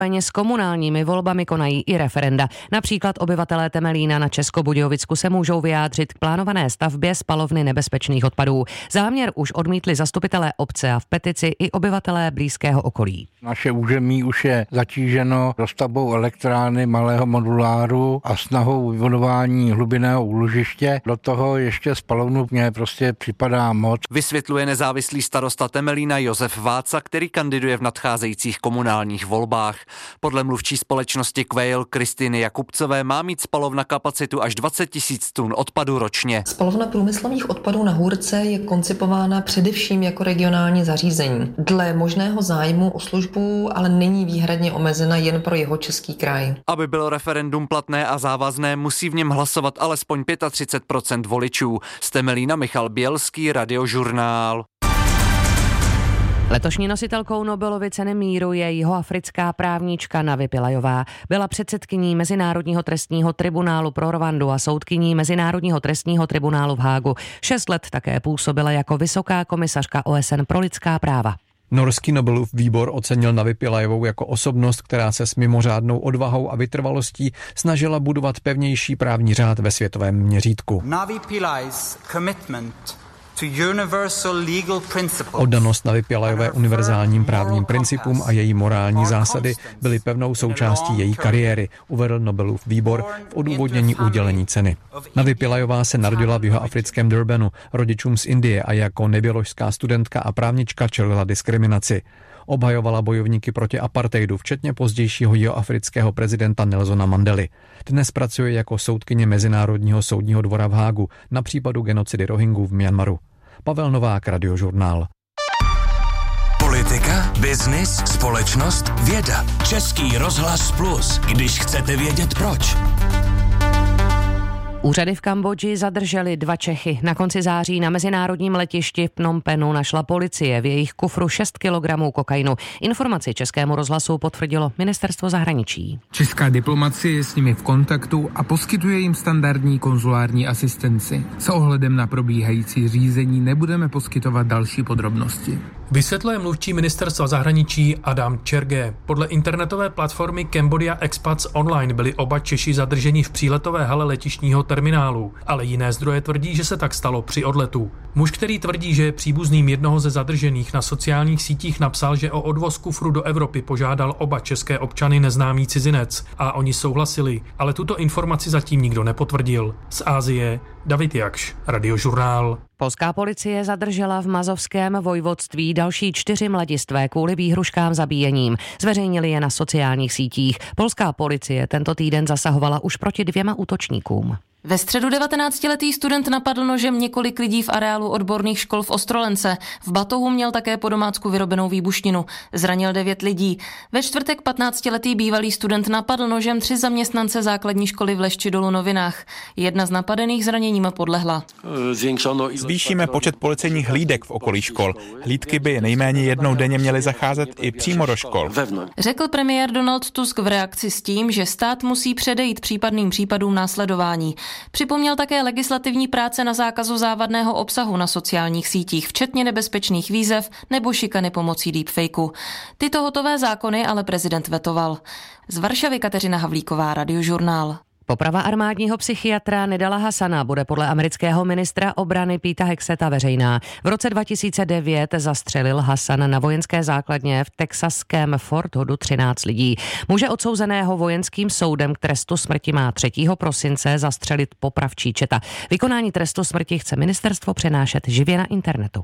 S komunálními volbami konají i referenda. Například obyvatelé Temelína na Českobudějovicku se můžou vyjádřit k plánované stavbě spalovny nebezpečných odpadů. Záměr už odmítli zastupitelé obce a v petici i obyvatelé blízkého okolí. Naše území už je zatíženo dostavbou elektrárny malého moduláru a snahou vybudování hlubinného úložiště. Do toho ještě spalovnu mně prostě připadá moc. Vysvětluje nezávislý starosta Temelína Josef Váca, který kandiduje v nadcházejících komunálních volbách. Podle mluvčí společnosti Quail Kristiny Jakubcové má mít spalovna kapacitu až 20 000 tun odpadu ročně. Spalovna průmyslových odpadů na Hůrce je koncipována především jako regionální zařízení. Dle možného zájmu o službu ale není výhradně omezena jen pro Jihočeský kraj. Aby bylo referendum platné a závazné, musí v něm hlasovat alespoň 35% voličů. Z Temelína Michal Bělský, Radiožurnál. Letošní nositelkou Nobelovy ceny míru je jihoafrická právnička Navi Pillajová. Byla předsedkyní Mezinárodního trestního tribunálu pro Rwandu a soudkyní Mezinárodního trestního tribunálu v Hágu. 6 let také působila jako vysoká komisařka OSN pro lidská práva. Norský Nobelův výbor ocenil Navi Pillajovou jako osobnost, která se s mimořádnou odvahou a vytrvalostí snažila budovat pevnější právní řád ve světovém měřítku. Navi Pillaj's commitment to universal legal principles. Oddanost Navi Pillajové univerzálním právním principům a její morální zásady byly pevnou součástí její kariéry, uvedl Nobelův výbor v odůvodnění udělení ceny. Navi Pillajová se narodila v jihoafrickém Durbanu, rodičům z Indie, a jako neběložská studentka a právnička čelila diskriminaci. Obhajovala bojovníky proti apartheidu, včetně pozdějšího jihoafrického prezidenta Nelsona Mandely. Dnes pracuje jako soudkyně Mezinárodního soudního dvora v Hágu na případu genocidy Rohingů v Myanmaru. Pavel Novák, Radiožurnál. Politika, biznis, společnost, věda. Český rozhlas Plus, když chcete vědět proč. Úřady v Kambodži zadrželi 2 Čechy. Na konci září na mezinárodním letišti v Phnom Penhu našla policie v jejich kufru 6 kilogramů kokainu. Informaci Českému rozhlasu potvrdilo Ministerstvo zahraničí. Česká diplomacie je s nimi v kontaktu a poskytuje jim standardní konzulární asistenci. S ohledem na probíhající řízení nebudeme poskytovat další podrobnosti. Vysvětluje mluvčí Ministerstva zahraničí Adam Čerge. Podle internetové platformy Cambodia Expats Online byli oba Češi zadrženi v příletové hale letištního terminálu, ale jiné zdroje tvrdí, že se tak stalo při odletu. Muž, který tvrdí, že je příbuzným jednoho ze zadržených, na sociálních sítích napsal, že o odvoz kufru do Evropy požádal oba české občany neznámý cizinec a oni souhlasili, ale tuto informaci zatím nikdo nepotvrdil. Z Asie David Jakš, Radiožurnál. Polská policie zadržela v Mazovském vojvodství další 4 mladistvé kvůli výhruškám zabíjením. Zveřejnili je na sociálních sítích. Polská policie tento týden zasahovala už proti 2 útočníkům. Ve středu 19letý student napadl nožem několik lidí v areálu odborných škol v Ostrolence. V batohu měl také po domácku vyrobenou výbušninu. Zranil 9 lidí. Ve čtvrtek 15letý bývalý student napadl nožem 3 zaměstnance základní školy v Lešči Dolu Novinách. Jedna z napadených zraněním podlehla. Zvýšíme počet policejních hlídek v okolí škol. Hlídky by nejméně jednou denně měly zacházet i přímo do škol. Řekl premiér Donald Tusk v reakci s tím, že stát musí předejít případným případům následování. Připomněl také legislativní práce na zákazu závadného obsahu na sociálních sítích, včetně nebezpečných výzev nebo šikany pomocí deepfakeu. Tyto hotové zákony ale prezident vetoval. Z Varšavy Kateřina Havlíková, Radiožurnál. Poprava armádního psychiatra Nidala Hassana bude podle amerického ministra obrany Peta Hexeta veřejná. V roce 2009 zastřelil Hassan na vojenské základně v texaském Fort Hoodu 13 lidí. Muže odsouzeného vojenským soudem k trestu smrti má 3. prosince zastřelit popravčí četa. Vykonání trestu smrti chce ministerstvo přenášet živě na internetu.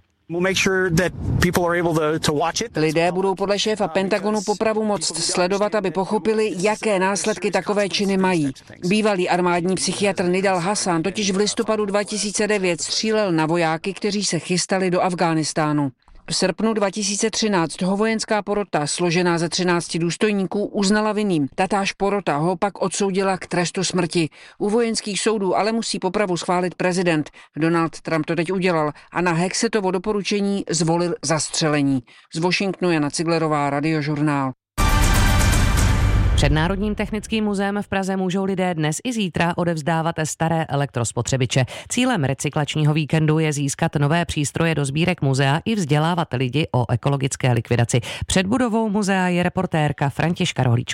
Lidé budou podle šéfa Pentagonu popravu moct sledovat, aby pochopili, jaké následky takové činy mají. Bývalý armádní psychiatr Nidal Hassan totiž v listopadu 2009 střílel na vojáky, kteří se chystali do Afghánistánu. V srpnu 2013 ho vojenská porota, složená ze 13 důstojníků, uznala vinným. Tatáž porota ho pak odsoudila k trestu smrti. U vojenských soudů ale musí popravu schválit prezident. Donald Trump to teď udělal a na Hexetovo doporučení zvolil zastřelení. Z Washingtonu Jana Ciglerová, Radiožurnál. Před Národním technickým muzeem v Praze můžou lidé dnes i zítra odevzdávat staré elektrospotřebiče. Cílem recyklačního víkendu je získat nové přístroje do sbírek muzea i vzdělávat lidi o ekologické likvidaci. Před budovou muzea je reportérka Františka Rohlíčková.